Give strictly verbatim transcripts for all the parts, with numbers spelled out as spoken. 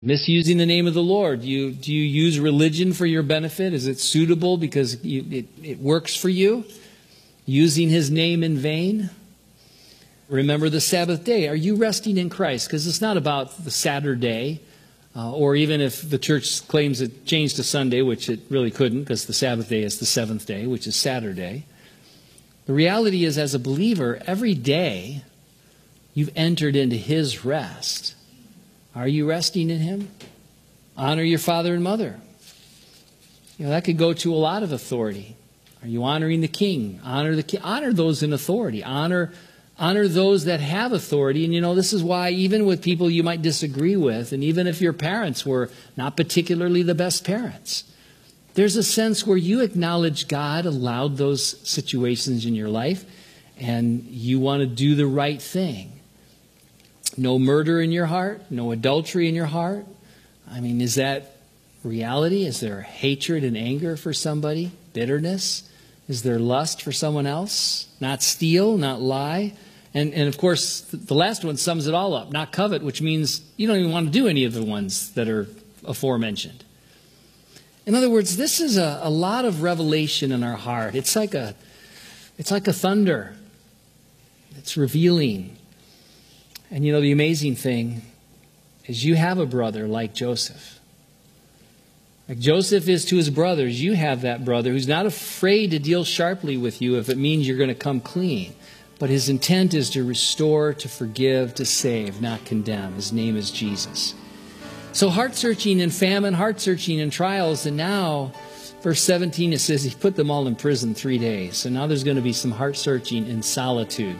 Misusing the name of the Lord. Do you, do you use religion for your benefit? Is it suitable because you, it, it works for you? Using his name in vain? Remember the Sabbath day. Are you resting in Christ? Because it's not about the Saturday, uh, or even if the church claims it changed to Sunday, which it really couldn't, because the Sabbath day is the seventh day, which is Saturday. The reality is, as a believer, every day you've entered into his rest. Are you resting in him? Honor your father and mother. You know, that could go to a lot of authority. Are you honoring the king? Honor the king. Honor those in authority. Honor, honor those that have authority. And you know, this is why even with people you might disagree with, and even if your parents were not particularly the best parents, there's a sense where you acknowledge God allowed those situations in your life, and you want to do the right thing. No murder in your heart, no adultery in your heart. I mean, is that reality? Is there hatred and anger for somebody? Bitterness? Is there lust for someone else? Not steal, not lie. And, and of course, the last one sums it all up. Not covet, which means you don't even want to do any of the ones that are aforementioned. In other words, this is a, a lot of revelation in our heart. It's like a, it's like a thunder. It's revealing. And you know, the amazing thing is you have a brother like Joseph. Like Joseph is to his brothers, you have that brother who's not afraid to deal sharply with you if it means you're going to come clean. But his intent is to restore, to forgive, to save, not condemn. His name is Jesus. So heart-searching in famine, heart-searching in trials, and now, verse seventeen, it says he put them all in prison three days. So now there's going to be some heart-searching in solitude.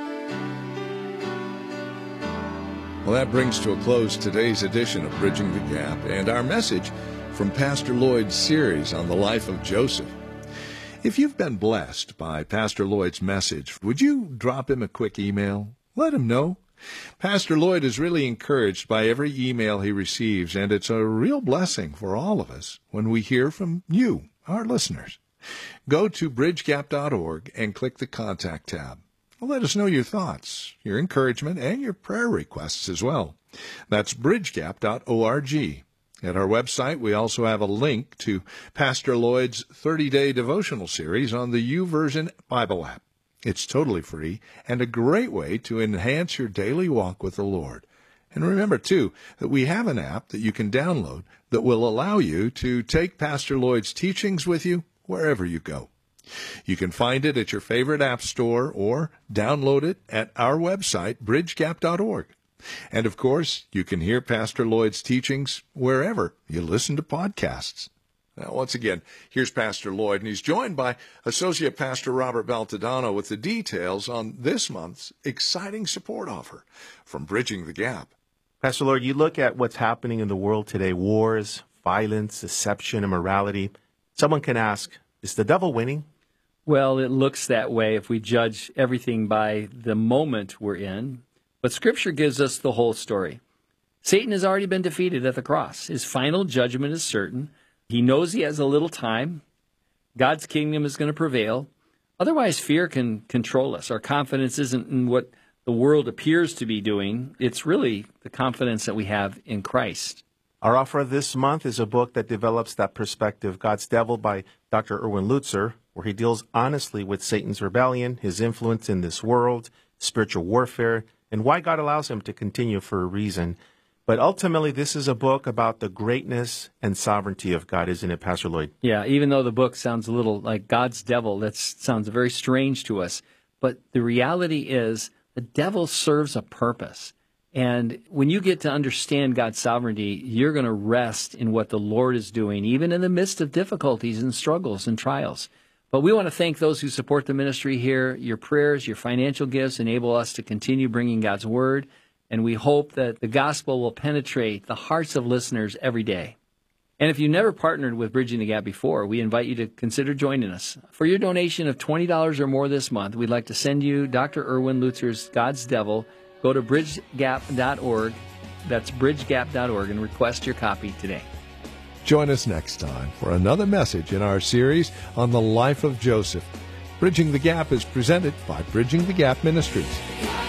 Well, that brings to a close today's edition of Bridging the Gap and our message from Pastor Lloyd's series on the life of Joseph. If you've been blessed by Pastor Lloyd's message, would you drop him a quick email? Let him know. Pastor Lloyd is really encouraged by every email he receives, and it's a real blessing for all of us when we hear from you, our listeners. Go to bridge gap dot org and click the Contact tab. Let us know your thoughts, your encouragement, and your prayer requests as well. That's bridge gap dot org. At our website, we also have a link to Pastor Lloyd's thirty-day devotional series on the YouVersion Bible app. It's totally free and a great way to enhance your daily walk with the Lord. And remember, too, that we have an app that you can download that will allow you to take Pastor Lloyd's teachings with you wherever you go. You can find it at your favorite app store or download it at our website, bridge gap dot org. And, of course, you can hear Pastor Lloyd's teachings wherever you listen to podcasts. Now, once again, here's Pastor Lloyd, and he's joined by Associate Pastor Robert Baltodano with the details on this month's exciting support offer from Bridging the Gap. Pastor Lloyd, you look at what's happening in the world today, wars, violence, deception, immorality. Someone can ask, is the devil winning? Well, it looks that way if we judge everything by the moment we're in. But Scripture gives us the whole story. Satan has already been defeated at the cross. His final judgment is certain. He knows he has a little time. God's kingdom is going to prevail. Otherwise, fear can control us. Our confidence isn't in what the world appears to be doing. It's really the confidence that we have in Christ. Our offer this month is a book that develops that perspective, God's Devil by Doctor Erwin Lutzer, where he deals honestly with Satan's rebellion, his influence in this world, spiritual warfare, and why God allows him to continue for a reason. But ultimately, this is a book about the greatness and sovereignty of God, isn't it, Pastor Lloyd? Yeah, even though the book sounds a little like God's devil, that sounds very strange to us. But the reality is the devil serves a purpose. And when you get to understand God's sovereignty, you're going to rest in what the Lord is doing, even in the midst of difficulties and struggles and trials. But we want to thank those who support the ministry here. Your prayers, your financial gifts enable us to continue bringing God's word. And we hope that the gospel will penetrate the hearts of listeners every day. And if you've never partnered with Bridging the Gap before, we invite you to consider joining us. For your donation of twenty dollars or more this month, we'd like to send you Doctor Erwin Lutzer's God's Devil. Go to bridge gap dot org. That's bridge gap dot org and request your copy today. Join us next time for another message in our series on the life of Joseph. Bridging the Gap is presented by Bridging the Gap Ministries.